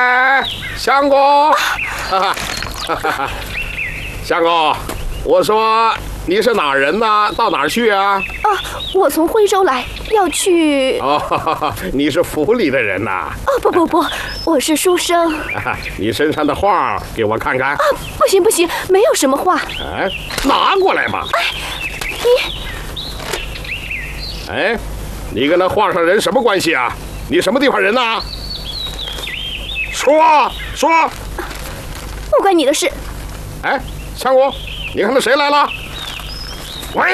哎，相公，相公，我说你是哪儿人呢？到哪儿去啊？ 我从徽州来，要去。 哦，你是府里的人呐？ 不，我是书生。 你身上的画给我看看。 不行，没有什么画。 哎，拿过来嘛。哎，你跟那画上人什么关系啊？你什么地方人呐？说， 不关你的事。 哎，相公，你看那谁来了？喂！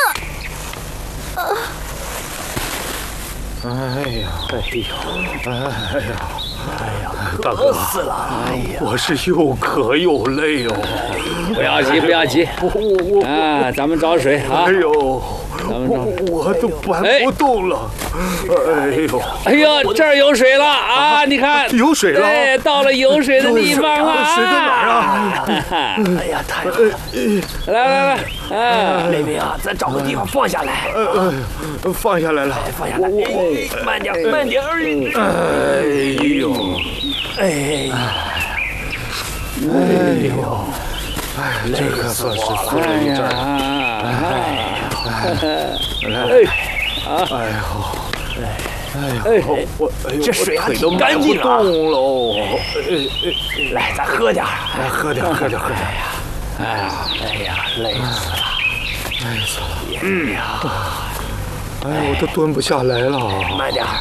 大哥死了！我是又渴又累哦。 不要急，啊，咱们找水啊！ 哎呦，我都搬不动了。 哎呦，这儿有水了啊！你看， 有水了。 对，到了有水的地方啊！ 水在哪儿啊？ 哎呀，太好了！ 来， 雷鸣啊，咱找个地方放下来。 放下来了， 放下来，慢点。 这可算是死了一阵这水还挺干净啊！来，咱喝点。 喝点。 哎呀，累死了！ 我都蹲不下来了。 慢点。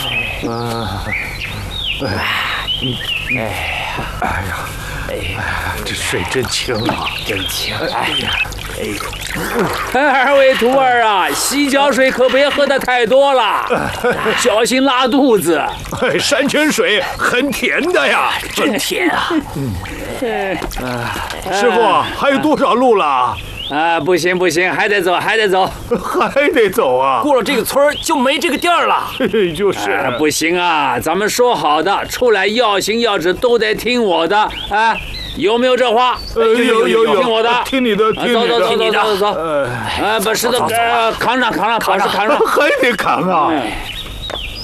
这水真清啊！ 真清！ 二位徒儿啊，洗脚水可别喝得太多了，小心拉肚子。 山泉水很甜的呀， 真甜啊！ 师傅，还有多少路了？ 不行，还得走。 还得走啊！ 过了这个村就没这个店了。 就是， 不行啊！咱们说好的，出来要行要旨都得听我的啊！有没有这话？ 有， 听我的， 听你的。 走。把石头扛上，把石扛上。 还得扛啊！